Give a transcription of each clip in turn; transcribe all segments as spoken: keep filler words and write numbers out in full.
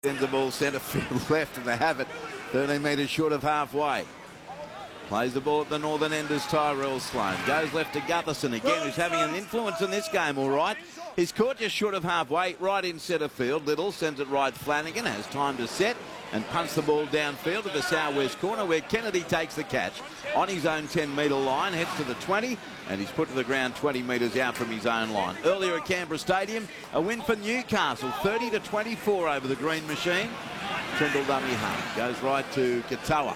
Sends the ball centre field left, and they have it thirteen metres short of halfway. Plays the ball at the northern end as Tyrell Sloan. Goes left to Gutherson again, who's having an influence in this game, all right. He's caught just short of halfway, right in centre field. Little sends it right. Flanagan has time to set and punts the ball downfield to the southwest corner, where Kennedy takes the catch on his own ten metre line, heads to the twenty, and he's put to the ground twenty metres out from his own line. Earlier at Canberra Stadium, a win for Newcastle, thirty to twenty-four over the Green Machine. Trindle dummy half, goes right to Katoa.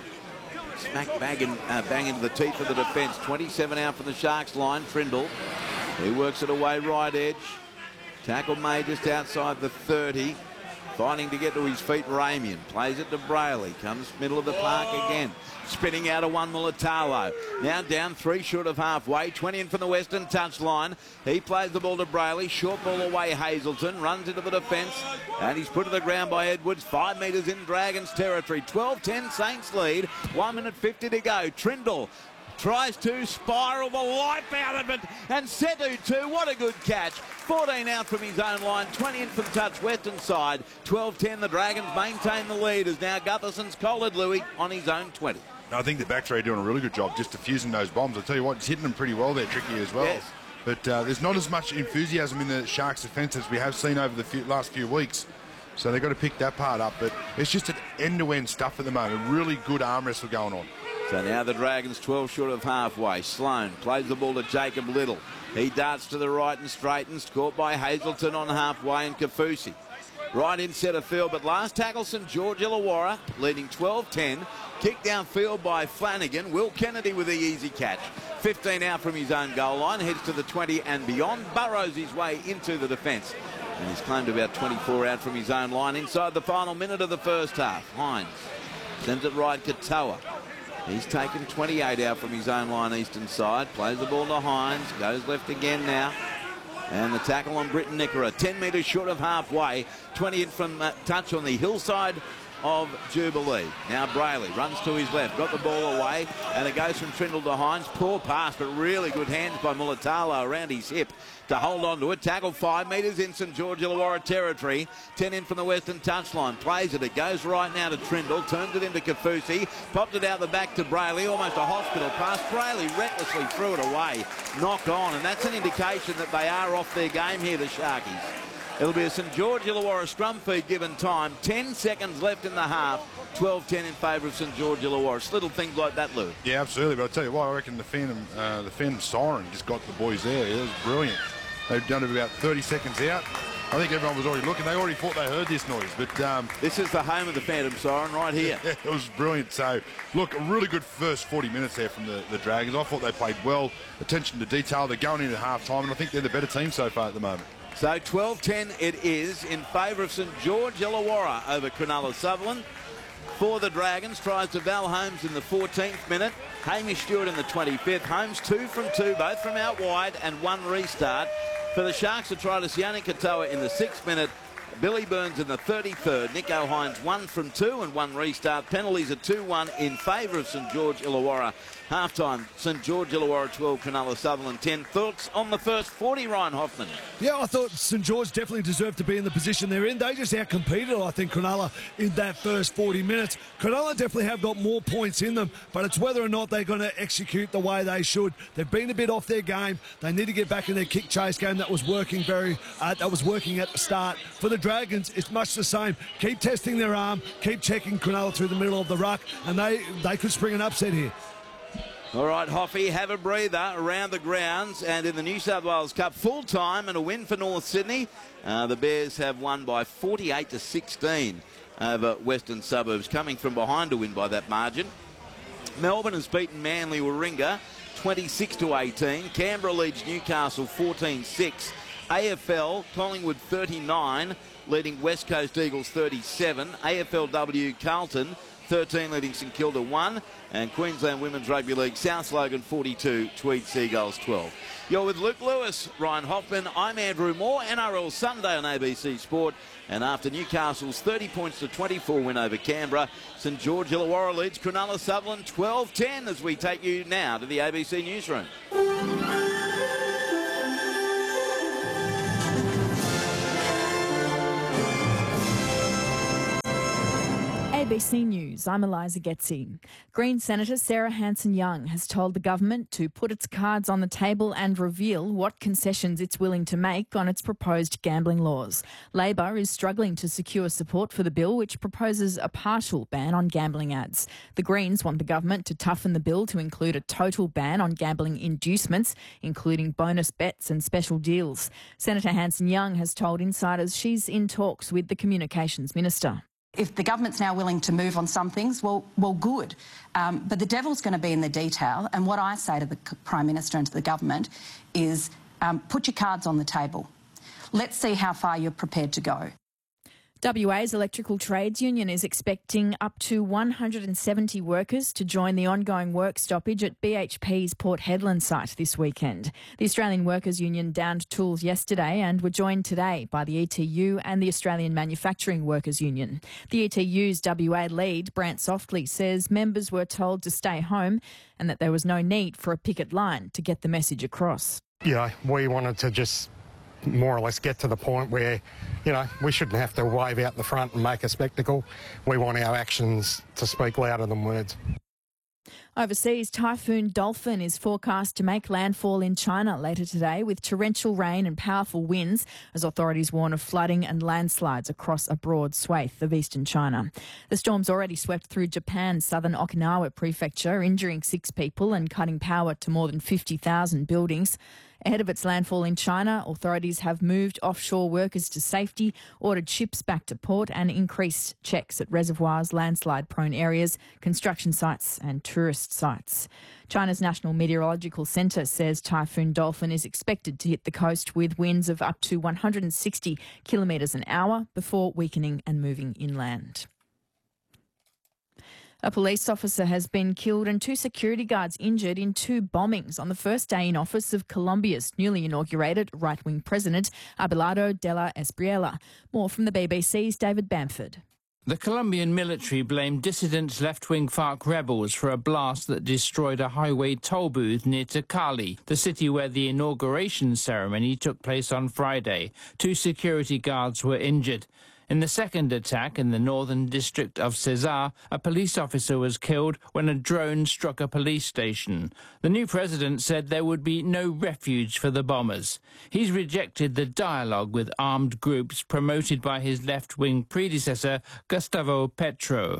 Smack bang, in, uh, bang into the teeth of the defence. twenty-seven out from the Sharks line. Trindle, he works it away right edge. Tackle made just outside the thirty. Fighting to get to his feet, Ramian. Plays it to Brayley. Comes middle of the park again. Spinning out of one, Mulatalo. Now down three short of halfway. twenty in from the western touchline. He plays the ball to Brayley. Short ball away, Hazelton. Runs into the defence. And he's put to the ground by Edwards. Five metres in Dragons territory. twelve ten Saints lead. one minute fifty to go. Trindle tries to spiral the life out of it, and Setu too. What a good catch. fourteen out from his own line, twenty in from touch western side. twelve ten, the Dragons maintain the lead as now Gutherson's collared Louis on his own twenty. I think the back three are doing a really good job just diffusing those bombs. I'll tell you what, it's hitting them pretty well there, Tricky, as well. Yes. But uh, there's not as much enthusiasm in the Sharks' defence as we have seen over the few, last few weeks. So they've got to pick that part up. But it's just an end-to-end stuff at the moment. Really good arm wrestle going on. So now the Dragons twelve short of halfway. Sloan plays the ball to Jacob Little. He darts to the right and straightens. Caught by Hazelton on halfway and Kafusi. Right in centre field, but last tackle St George Illawarra, leading twelve ten. Kick downfield by Flanagan. Will Kennedy with the easy catch. fifteen out from his own goal line. Heads to the twenty and beyond. Burrows his way into the defence. And he's claimed about twenty-four out from his own line inside the final minute of the first half. Hines sends it right, Katoa. He's taken twenty-eight out from his own line eastern side. Plays the ball to Hines. Goes left again now. And the tackle on Britton Nickera. ten metres short of halfway. twenty in from uh, touch on the hillside of Jubilee. Now Brayley runs to his left. Got the ball away. And it goes from Trindle to Hines. Poor pass, but really good hands by Mulatalo around his hip to hold on to it. Tackle five metres in St George Illawarra territory. ten in from the western touchline. Plays it. It goes right now to Trindle. Turns it into Kafusi. Popped it out the back to Brayley. Almost a hospital pass. Brayley recklessly threw it away. Knock on. And that's an indication that they are off their game here, the Sharkies. It'll be a St George Illawarra scrum feed given time. ten seconds left in the half. twelve ten in favour of St George Illawarra. It's little things like that, Lou. Yeah, absolutely. But I'll tell you what, I reckon the Phantom, uh, the Phantom siren just got the boys there. It was brilliant. They've done it about thirty seconds out. I think everyone was already looking. They already thought they heard this noise. But um, this is the home of the Phantom siren right here. It was brilliant. So, look, a really good first forty minutes there from the, the Dragons. I thought they played well. Attention to detail. They're going into half-time, and I think they're the better team so far at the moment. So twelve ten it is in favour of St George Illawarra over Cronulla Sutherland. For the Dragons, tries to Val Holmes in the fourteenth minute. Hamish Stewart in the twenty-fifth. Holmes two from two, both from out wide, and one restart. For the Sharks to try to Sione Katoa in the sixth minute. Billy Burns in the thirty-third. Nico Hines one from two and one restart. Penalties are two one in favour of St George Illawarra. Half-time, St George Illawarra twelve, Cronulla Sutherland ten. Thoughts on the first forty, Ryan Hoffman? Yeah, I thought St George definitely deserved to be in the position they're in. They just out-competed, I think, Cronulla in that first forty minutes. Cronulla definitely have got more points in them, but it's whether or not they're going to execute the way they should. They've been a bit off their game. They need to get back in their kick chase game that was working very, uh, that was working at the start. For the Dragons, it's much the same. Keep testing their arm, keep checking Cronulla through the middle of the ruck, and they, they could spring an upset here. All right, Hoffy, have a breather around the grounds, and in the New South Wales Cup, full time and a win for North Sydney. Uh, the Bears have won by forty-eight to sixteen over Western Suburbs, coming from behind to win by that margin. Melbourne has beaten Manly Warringah twenty-six to eighteen. Canberra leads Newcastle fourteen six. A F L, Collingwood thirty-nine, leading West Coast Eagles thirty-seven. A F L W Carlton thirteen, leading St Kilda one. And Queensland Women's Rugby League, South Logan forty-two, Tweed Seagulls twelve. You're with Luke Lewis, Ryan Hoffman. I'm Andrew Moore. N R L Sunday on A B C Sport. And after Newcastle's thirty points to twenty-four win over Canberra, St George Illawarra leads Cronulla Sutherland twelve ten as we take you now to the A B C Newsroom. A B C News, I'm Eliza Getzi. Green Senator Sarah Hanson-Young has told the government to put its cards on the table and reveal what concessions it's willing to make on its proposed gambling laws. Labor is struggling to secure support for the bill, which proposes a partial ban on gambling ads. The Greens want the government to toughen the bill to include a total ban on gambling inducements, including bonus bets and special deals. Senator Hanson-Young has told insiders she's in talks with the Communications Minister. If the government's now willing to move on some things, well, well, good. Um, but the devil's going to be in the detail. And what I say to the Prime Minister and to the government is um, put your cards on the table. Let's see how far you're prepared to go. W A's Electrical Trades Union is expecting up to one hundred seventy workers to join the ongoing work stoppage at B H P's Port Hedland site this weekend. The Australian Workers Union downed tools yesterday and were joined today by the E T U and the Australian Manufacturing Workers Union. The E T U's W A lead, Brant Softly, says members were told to stay home and that there was no need for a picket line to get the message across. Yeah, we wanted to just more or less get to the point where, you know, we shouldn't have to wave out the front and make a spectacle. We want our actions to speak louder than words. Overseas, Typhoon Dolphin is forecast to make landfall in China later today with torrential rain and powerful winds as authorities warn of flooding and landslides across a broad swathe of eastern China. The storm's already swept through Japan's southern Okinawa prefecture, injuring six people and cutting power to more than fifty thousand buildings. Ahead of its landfall in China, authorities have moved offshore workers to safety, ordered ships back to port and increased checks at reservoirs, landslide-prone areas, construction sites and tourist sites. China's National Meteorological Centre says Typhoon Dolphin is expected to hit the coast with winds of up to one hundred sixty kilometres an hour before weakening and moving inland. A police officer has been killed and two security guards injured in two bombings on the first day in office of Colombia's newly inaugurated right-wing president, Abelardo de la Espriella. More from the B B C's David Bamford. The Colombian military blamed dissident left-wing FARC rebels for a blast that destroyed a highway toll booth near to Cali, the city where the inauguration ceremony took place on Friday. Two security guards were injured. In the second attack in the northern district of Cesar, a police officer was killed when a drone struck a police station. The new president said there would be no refuge for the bombers. He's rejected the dialogue with armed groups promoted by his left-wing predecessor, Gustavo Petro.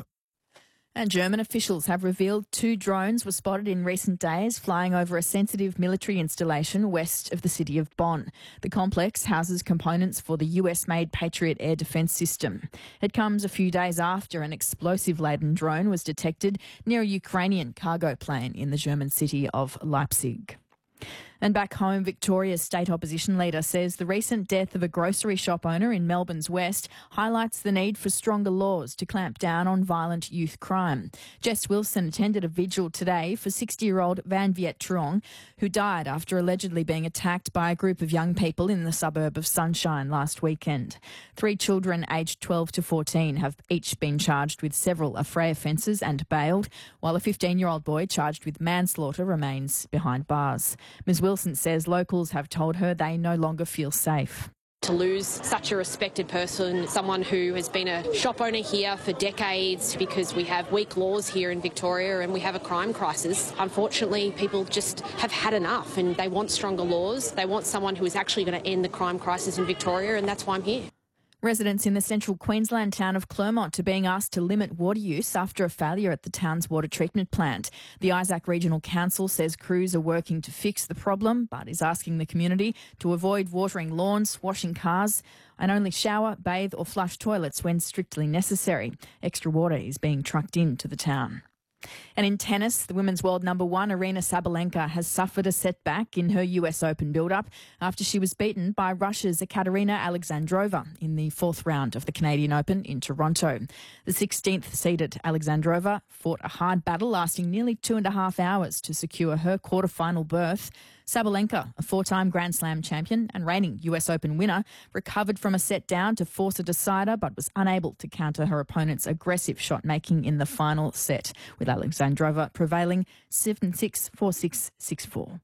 And German officials have revealed two drones were spotted in recent days flying over a sensitive military installation west of the city of Bonn. The complex houses components for the U S-made Patriot air defence system. It comes a few days after an explosive-laden drone was detected near a Ukrainian cargo plane in the German city of Leipzig. And back home, Victoria's state opposition leader says the recent death of a grocery shop owner in Melbourne's West highlights the need for stronger laws to clamp down on violent youth crime. Jess Wilson attended a vigil today for sixty-year-old Van Viet Truong, who died after allegedly being attacked by a group of young people in the suburb of Sunshine last weekend. Three children aged twelve to fourteen have each been charged with several affray offences and bailed, while a fifteen-year-old boy charged with manslaughter remains behind bars. Miz Wilson says locals have told her they no longer feel safe. To lose such a respected person, someone who has been a shop owner here for decades, because we have weak laws here in Victoria and we have a crime crisis. Unfortunately, people just have had enough and they want stronger laws. They want someone who is actually going to end the crime crisis in Victoria, and that's why I'm here. Residents in the central Queensland town of Clermont are being asked to limit water use after a failure at the town's water treatment plant. The Isaac Regional Council says crews are working to fix the problem, but is asking the community to avoid watering lawns, washing cars, and only shower, bathe or flush toilets when strictly necessary. Extra water is being trucked into the town. And in tennis, the women's world number one, Aryna Sabalenka, has suffered a setback in her U S Open build-up after she was beaten by Russia's Ekaterina Alexandrova in the fourth round of the Canadian Open in Toronto. The sixteenth-seeded Alexandrova fought a hard battle lasting nearly two and a half hours to secure her quarter-final berth. Sabalenka, a four-time Grand Slam champion and reigning U S Open winner, recovered from a set down to force a decider but was unable to counter her opponent's aggressive shot-making in the final set, with Alexandrova prevailing seven six, four six, six four.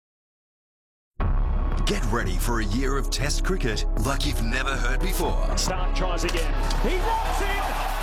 Get ready for a year of Test cricket like you've never heard before. Stark tries again. He rocks in!